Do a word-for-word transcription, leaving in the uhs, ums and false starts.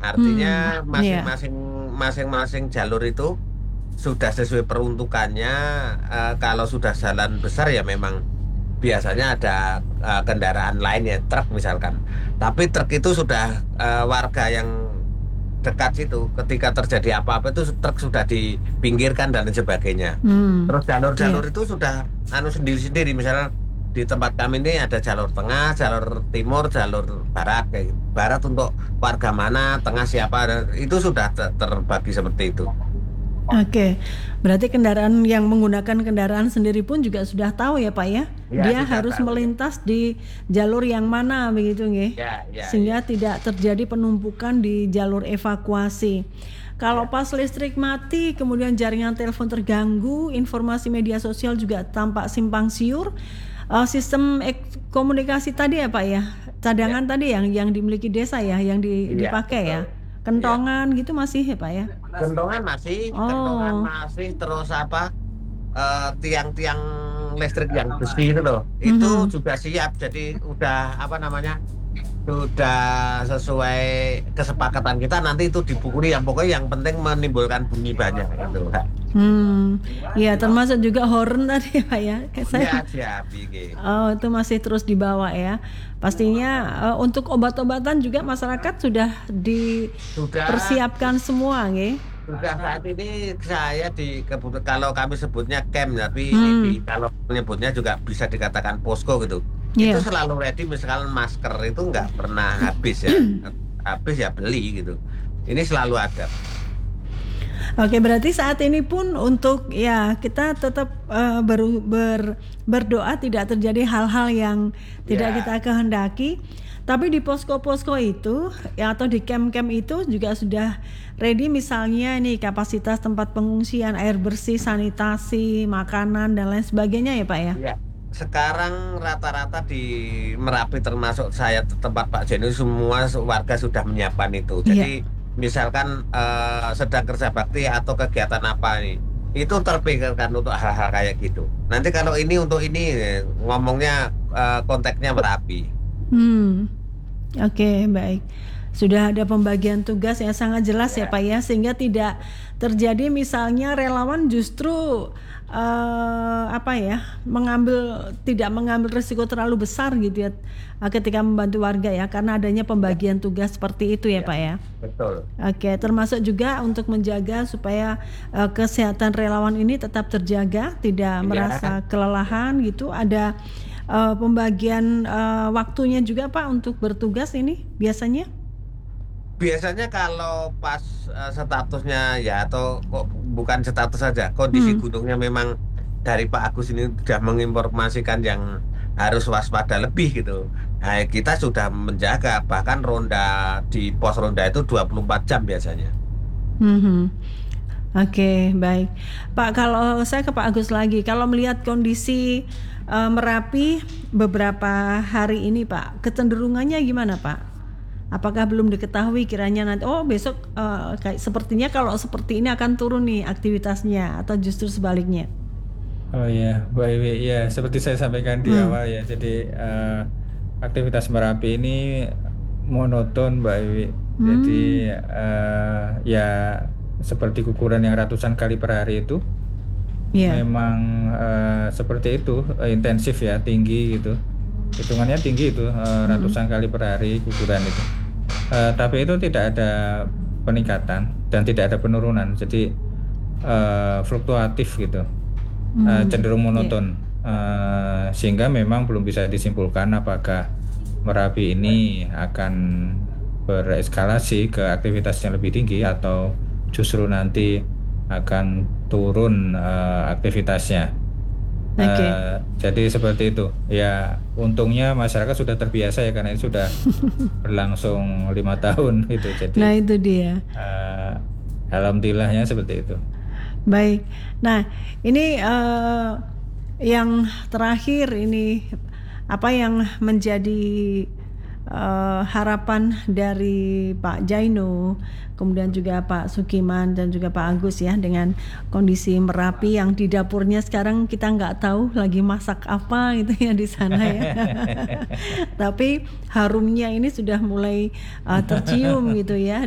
Artinya Hmm, iya. masing-masing masing-masing jalur itu sudah sesuai peruntukannya. Eh, kalau sudah jalan besar ya memang biasanya ada eh, kendaraan lain ya, truk misalkan. Tapi truk itu sudah eh, warga yang dekat situ, ketika terjadi apa-apa itu truk sudah dipinggirkan dan lain sebagainya. Hmm, Terus jalur-jalur iya. itu sudah anu sendiri-sendiri. Misalnya di tempat kami ini ada jalur tengah, jalur timur, jalur barat kayak gitu. Barat untuk warga mana, tengah siapa, dan itu sudah ter- terbagi seperti itu. Oke, berarti kendaraan yang menggunakan kendaraan sendiri pun juga sudah tahu ya Pak ya, Ya dia sudah harus tahu ya. melintas di jalur yang mana begitu nggih, Ya, ya, sehingga ya, tidak terjadi penumpukan di jalur evakuasi. Kalau ya. pas listrik mati, kemudian jaringan telepon terganggu, informasi media sosial juga tampak simpang siur, eh, sistem ek- komunikasi tadi ya Pak ya, Ya, cadangan tadi yang yang dimiliki desa ya, yang di- iya dipakai ya, betul. Ya. kentongan gitu masih ya Pak ya. Kentongan masih, kentongan Oh. masih, terus apa? eh, tiang-tiang listrik yang besi itu loh, itu Mhm. juga siap. Jadi udah apa namanya, sudah sesuai kesepakatan kita nanti itu dipukuli. Yang pokoknya yang penting menimbulkan bunyi banyak gitu, Kak. Hmm, ya termasuk juga horn tadi ya Pak ya. Kayak saya, Ya siap iki. oh itu masih terus dibawa ya. Pastinya eh, untuk obat-obatan juga masyarakat sudah Sudah dipersiapkan semua, nggih. sudah saat ini saya di kebut- kalau kami sebutnya camp, tapi ini di, Hmm, kalau menyebutnya juga bisa dikatakan posko gitu. Itu iya. selalu ready. Misalkan masker itu nggak pernah habis ya, habis ya beli gitu. Ini selalu ada. Oke, berarti saat ini pun untuk ya kita tetap eh, ber- ber- berdoa tidak terjadi hal-hal yang tidak Ya, kita kehendaki. Tapi di posko-posko itu ya atau di camp-camp itu juga sudah ready misalnya nih kapasitas tempat pengungsian, air bersih, sanitasi, makanan dan lain sebagainya ya Pak ya. ya. Sekarang rata-rata di Merapi termasuk saya tempat Pak Jenu semua warga sudah menyiapkan itu. Iya. Jadi misalkan eh, sedang kerja bakti atau kegiatan apa nih, itu terpikirkan untuk hal-hal kayak gitu. Nanti kalau ini untuk ini eh, ngomongnya eh, konteksnya Merapi. Hmm. Oke, baik. Sudah ada pembagian tugas yang sangat jelas ya Ya, Pak ya, sehingga tidak terjadi misalnya relawan justru eh, apa ya, mengambil tidak mengambil risiko terlalu besar gitu ya eh, ketika membantu warga ya, karena adanya ya, pembagian tugas seperti itu ya ya, Pak ya. betul. Oke, termasuk juga untuk menjaga supaya eh, kesehatan relawan ini tetap terjaga, tidak Ya, merasa kelelahan gitu. Ada eh, pembagian eh, waktunya juga Pak untuk bertugas ini biasanya? biasanya kalau pas eh, statusnya ya atau kok bukan status saja, kondisi Hmm. gunungnya memang dari Pak Agus ini sudah menginformasikan yang harus waspada lebih gitu. Nah, kita sudah menjaga bahkan ronda di pos ronda itu dua puluh empat jam biasanya. Mhm. Oke, baik. Pak, kalau saya ke Pak Agus lagi, kalau melihat kondisi eh, Merapi beberapa hari ini, Pak, kecenderungannya gimana, Pak? Apakah belum diketahui kiranya nanti, oh besok eh, kayak sepertinya kalau seperti ini akan turun nih aktivitasnya atau justru sebaliknya? Oh ya, Mbak Iwi, ya seperti saya sampaikan di Hmm, awal ya, jadi eh, aktivitas Merapi ini monoton Mbak Iwi. Jadi hmm, eh, ya seperti kukuran yang ratusan kali per hari itu ya, memang eh, seperti itu, eh, intensif ya, tinggi gitu. Hitungannya tinggi itu, eh, hmm, ratusan kali per hari kukuran itu. Eh, tapi itu tidak ada peningkatan dan tidak ada penurunan. Jadi eh, fluktuatif gitu, eh, hmm, cenderung ya, monoton. Eh, sehingga memang belum bisa disimpulkan apakah Merapi ini akan bereskalasi ke aktivitas yang lebih tinggi atau justru nanti akan turun eh, aktivitasnya. oke. Eh, jadi seperti itu. Ya, untungnya masyarakat sudah terbiasa ya karena ini sudah berlangsung lima tahun itu. Nah Jadi itu dia. eh, alhamdulillahnya seperti itu. Baik. Nah, ini eh, yang terakhir ini apa yang menjadi eh, harapan dari Pak Jaino, kemudian juga Pak Sukiman dan juga Pak Agus ya dengan kondisi Merapi yang di dapurnya sekarang kita nggak tahu lagi masak apa gitu ya di sana ya. Tapi harumnya ini sudah mulai eh, tercium gitu ya